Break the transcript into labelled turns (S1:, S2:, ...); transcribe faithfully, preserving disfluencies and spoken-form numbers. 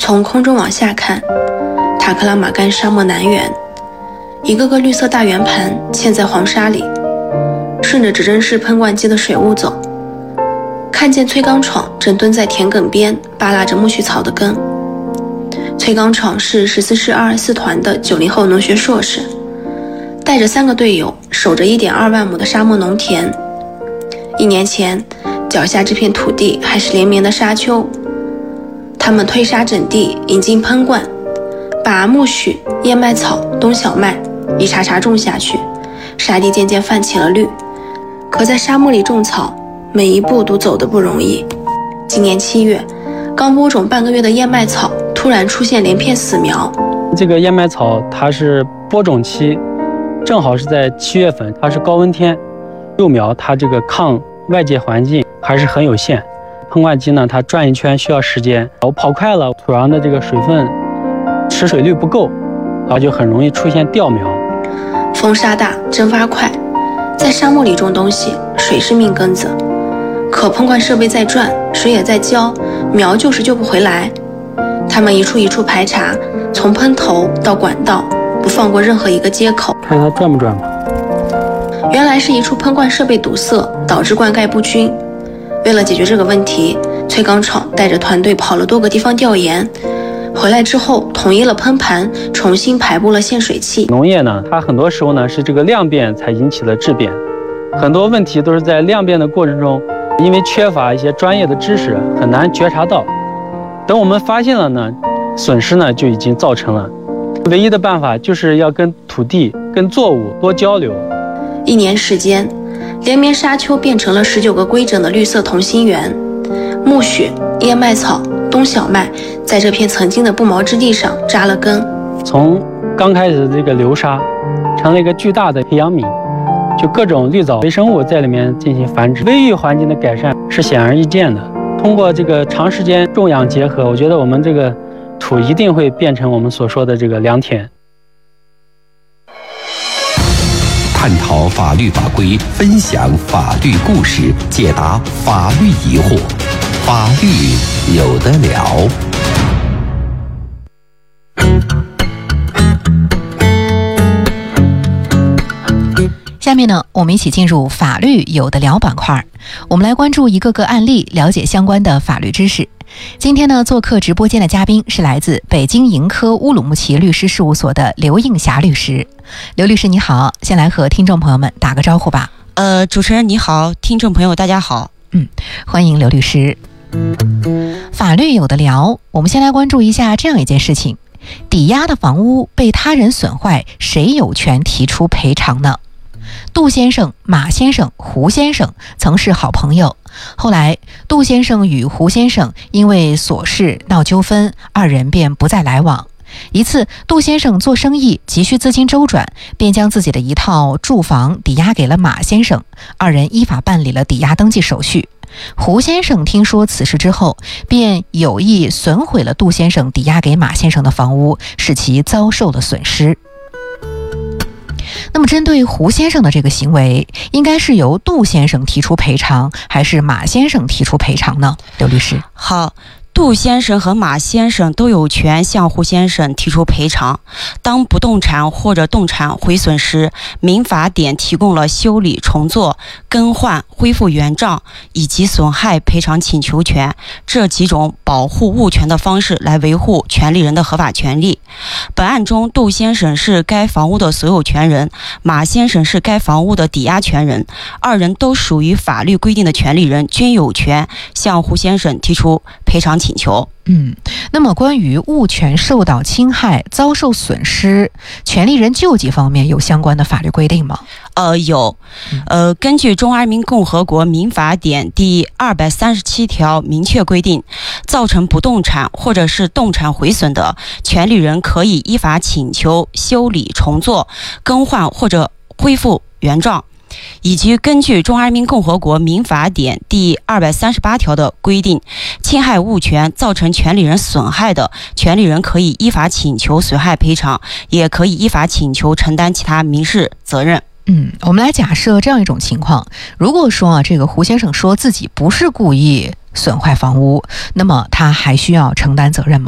S1: 从空中往下看，塔克拉玛干沙漠南缘，一个个绿色大圆盘嵌在黄沙里，顺着指针式喷灌机的水雾走，看见崔刚闯正蹲在田埂边扒拉着苜蓿草的根。崔刚闯是十四师二十四团的九零后农学硕士，带着三个队友守着 一点二万亩的沙漠农田。一年前，脚下这片土地还是连绵的沙丘，他们推沙整地，引进喷灌，把苜蓿、燕麦草、冬小麦一茬茬种下去，沙地渐渐泛起了绿。可在沙漠里种草，每一步都走得不容易。今年七月，刚播种半个月的燕麦草突然出现连片死苗。
S2: 这个燕麦草它是播种期，正好是在七月份，它是高温天，幼苗它这个抗外界环境还是很有限。喷灌机呢，它转一圈需要时间，我跑快了，土壤的这个水分持水率不够，然后就很容易出现掉苗。
S1: 风沙大，蒸发快，在沙漠里种东西，水是命根子。可喷灌设备在转，水也在浇，苗就是救不回来。他们一处一处排查，从喷头到管道，不放过任何一个接口。
S2: 看它转不转吧。
S1: 原来是一处喷灌设备堵塞，导致灌溉不均。为了解决这个问题，崔刚闯带着团队跑了多个地方调研，回来之后统一了喷盘，重新排布了限水器。
S2: 农业呢，它很多时候呢是这个量变才引起了质变，很多问题都是在量变的过程中，因为缺乏一些专业的知识，很难觉察到。等我们发现了呢，损失呢就已经造成了。唯一的办法就是要跟土地、跟作物多交流。
S1: 一年时间，连绵沙丘变成了十九个规整的绿色同心圆，苜蓿、燕麦草、冬小麦在这片曾经的不毛之地上扎了根。
S2: 从刚开始的这个流沙，成了一个巨大的培养皿，就各种绿藻微生物在里面进行繁殖，微育环境的改善是显而易见的。通过这个长时间种养结合，我觉得我们这个土一定会变成我们所说的这个良田。
S3: 探讨法律法规，分享法律故事，解答法律疑惑，法律有得聊。
S4: 下面呢，我们一起进入法律有得聊板块，我们来关注一个个案例，了解相关的法律知识。今天呢，做客直播间的嘉宾是来自北京盈科乌鲁木齐律师事务所的刘映霞律师。刘律师你好，先来和听众朋友们打个招呼吧。
S5: 呃，主持人你好，听众朋友大家好。
S4: 嗯，欢迎刘律师。法律有得聊，我们先来关注一下这样一件事情：抵押的房屋被他人损坏，谁有权提出赔偿呢？杜先生、马先生、胡先生曾是好朋友，后来杜先生与胡先生因为琐事闹纠纷，二人便不再来往。一次，杜先生做生意急需资金周转，便将自己的一套住房抵押给了马先生，二人依法办理了抵押登记手续。胡先生听说此事之后，便有意损毁了杜先生抵押给马先生的房屋，使其遭受了损失。那么针对胡先生的这个行为，应该是由杜先生提出赔偿，还是马先生提出赔偿呢？刘律师。
S5: 好，杜先生和马先生都有权向胡先生提出赔偿。当不动产或者动产毁损时，民法典提供了修理、重做、更换、恢复原状以及损害赔偿请求权这几种保护物权的方式来维护权利人的合法权利。本案中，杜先生是该房屋的所有权人，马先生是该房屋的抵押权人，二人都属于法律规定的权利人，均有权向胡先生提出赔偿请求。
S4: 嗯，那么关于物权受到侵害、遭受损失，权利人救济方面有相关的法律规定吗？
S5: 呃，有，呃，根据《中华人民共和国民法典》第二百三十七条明确规定，造成不动产或者是动产毁损的，权利人可以依法请求修理、重做、更换或者恢复原状。以及根据《中华人民共和国民法典》第二百三十八条的规定，侵害物权造成权利人损害的，权利人可以依法请求损害赔偿，也可以依法请求承担其他民事责任。
S4: 嗯，我们来假设这样一种情况，如果说啊，这个胡先生说自己不是故意损坏房屋，那么他还需要承担责任吗？